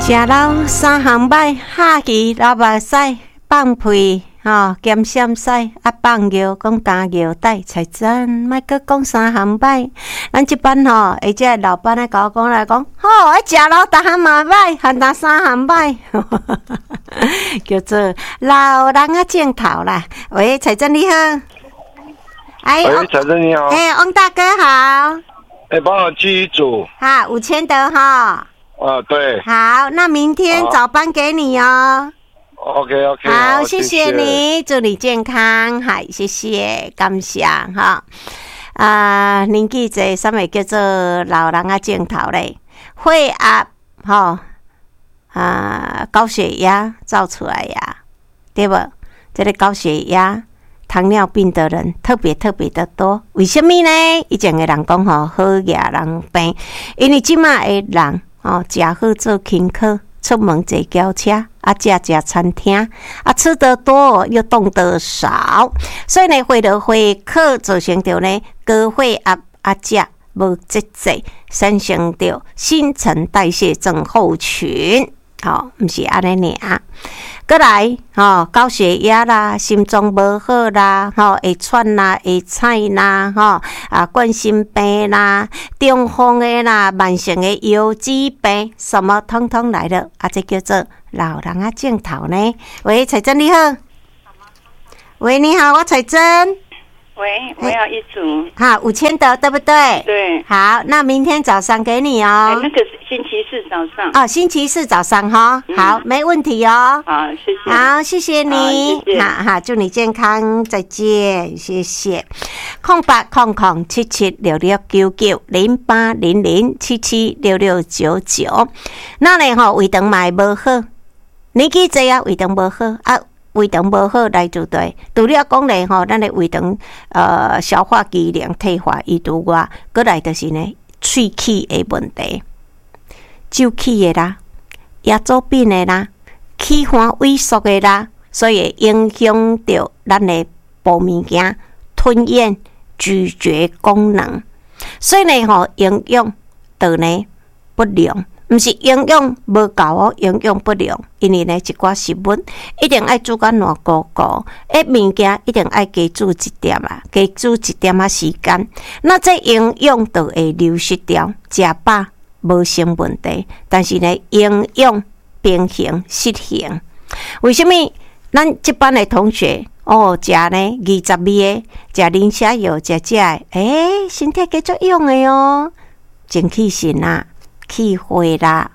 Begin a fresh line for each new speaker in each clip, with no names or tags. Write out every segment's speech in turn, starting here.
食老三行摆，下棋老目屎，放屁兼闪屎，放尿讲干尿带，才真莫阁讲三行摆。咱即班而且老板咧甲我讲来讲，食老逐项嘛歹，含搭三行摆，叫做老人啊镜头啦。喂，彩珍你好。
喂，彩珍你好。
翁大哥好。
帮我记一组。
好，5000的哈。
对。
好，那明天早班给你哦。
OK。
好，谢谢你，祝你健康，嗨，谢谢，感谢哈。年纪这什么叫做老人啊镜头嘞？血压高血压造出来呀，对不？这个高血压、糖尿病的人特别的多，为什么呢？以前的人讲好牙人病，因为即马的人食好做轻巧，出门坐轿车，食餐厅，吃得多又动得少，所以呢，会可造成着呢高血压食无节制，产生着新陈代谢症候群。不是安尼尔。过来，高血压啦，心脏无好啦，会喘啦，会菜啦，冠心病啦，中风的啦，慢性的腰肌病，什么通通来了，这叫做老人啊镜头呢。喂，彩珍你好。喂，你好，我彩珍。
喂，我要一组。
好，5000的，对不对？
对。
好，那明天早上给你哦。
那个星期四早上。
星期四早上哈。好，没问题哦。
好，谢谢。
好，谢谢你。
谢谢。
好，祝你健康，再见，谢谢。08007766990800776699。那呢胃肠嘛无好，年纪这啊胃肠无好胃肠无好来就对，除了讲咧咱的胃肠消化机能退化以除外，过来就是呢喙齿的问题，周齿的啦，牙周病的啦，气管萎缩的啦，所以会影响到咱的补物件、吞咽、咀嚼功能，所以呢营养就呢不良。毋是营养无够哦，营养不良，因为呢一寡食物一定爱煮甲软糊糊，物件一定爱加煮一点时间，那这营养就会流失掉，食饱无成问题，但是呢营养平衡失衡。为什么咱这班的同学食呢20味的，食磷虾油，食的，身体继续用的哦，精气神啊。气血啦，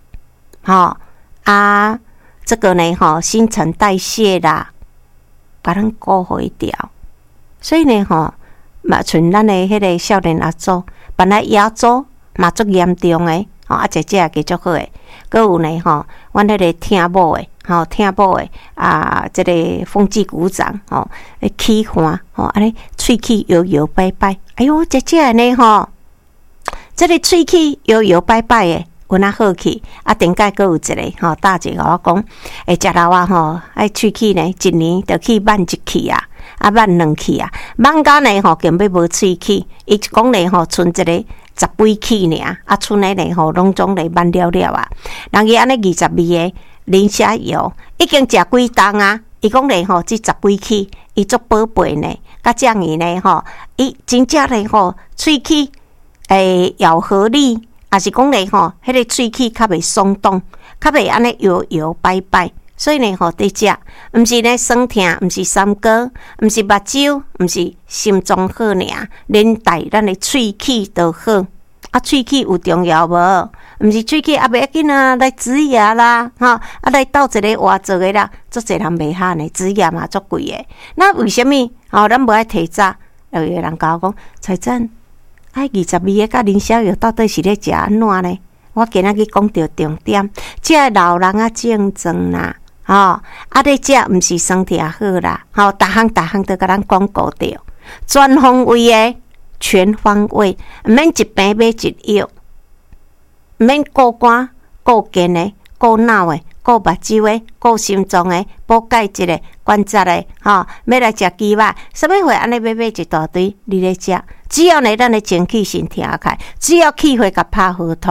这个呢新陈代谢啦，把咱顾好掉。所以呢嘛像咱的迄个少年阿祖，本来牙周嘛足严重的，姐姐也继续好诶。搁有呢阮迄个听某的，这个风纪股长气管安尼喙齿摇摇摆摆，哎哟，姐姐呢这个喙齿摇摇摆摆的，有哪好去？顶界阁有一个大姐甲我讲，食老啊爱喙齿呢，一年就去挽一期啊，挽2期啊，挽到呢根本无喙齿，伊讲呢剩一个10几期尔，剩的呢拢总来挽了了啊。人伊安尼20味的磷虾油已经食几档啊，伊讲呢这10几期，伊足宝贝呢，甲这样伊呢伊真正呢喙齿。咬合力，也是讲咧迄个喙齿较袂松动，较袂安尼摇摇摆摆，所以呢伫食，毋是呢酸痛，毋是三高，毋是目睭，毋是心脏好尔，连带咱的喙齿都好。喙齿有重要无？毋是喙齿袂要紧啊，来植牙啦，来斗一个活做的啦，足侪人袂晓呢，植牙嘛足贵的。那为什么咱无爱提早？有人甲我讲，财政。20味的甲磷虾油到底是咧食安怎呢？我今仔日讲到重点，这老人啊症状啦，咧食毋是酸痛好啦，逐项都甲咱广告着，全方位的，全方位，毋免一病买一药，毋免顾肝、顾筋的、顾脑的、顾目睭的、顾心脏的、补钙质的、关节的，要来食鸡肉，什么会安尼买一大堆，你咧食？只要呢，咱的精气神听开，只要气血甲拍合通，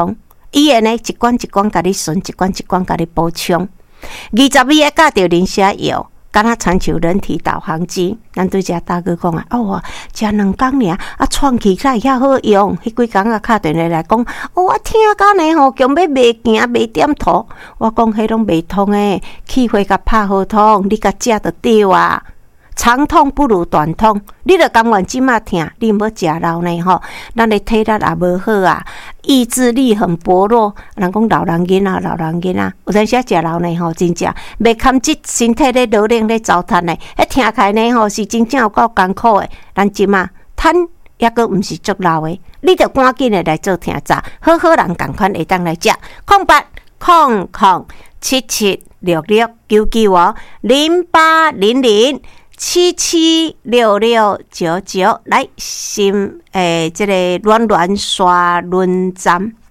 伊会呢一罐一罐甲你顺，一罐一罐甲你补充。22个教着人写药。敢若参像人体导航机，咱对遮大哥讲啊，食2工尔，创起来遐好用。迄几工打电话来讲，我听讲呢吼，强要卖行卖点头。我讲迄拢袂通诶，气血甲拍好通，你甲食就对啊。长痛不如短痛，你著甘愿即马疼，你毋要食老呢吼，咱的体力也无好啊，意志力很薄弱。人讲老人囡仔，有阵时食老呢吼，真正袂堪即身体咧劳累咧糟蹋呢，迄听起来呢吼是真正有够艰苦诶。咱即马趁抑阁毋是足老诶，你著赶紧诶来做听杂，好好人共款会当来食。08007766990800776699来心这个暖刷论站。